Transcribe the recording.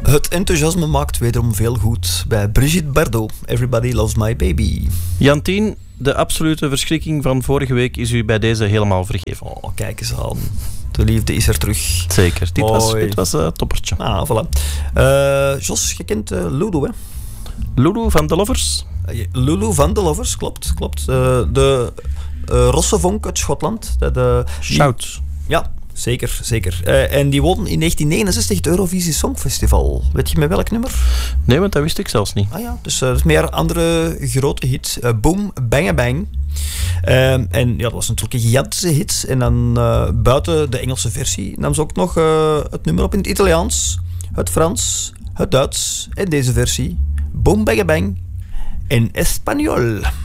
Het enthousiasme maakt wederom veel goed bij Brigitte Bardot. Everybody loves my baby. Jantien, de absolute verschrikking van vorige week is u bij deze helemaal vergeven. Oh, kijk eens aan. De liefde is er terug. Zeker, dit was een toppertje. Ah, voilà. Jos, je kent Lulu, hè? Lulu van de Lovers? Lulu van de Lovers, klopt. De Rossevonk uit Schotland. Shout. Ja, zeker. En die won in 1969 het Eurovisie Songfestival. Weet je met welk nummer? Nee, want dat wist ik zelfs niet. Ah ja, dus dat is meer andere grote hit. Boom, Bang Bang. En ja, dat was natuurlijk een gigantische hit. En dan buiten de Engelse versie nam ze ook nog het nummer op in het Italiaans, het Frans, het Duits en deze versie. Boom, Bang Bang in Espanol.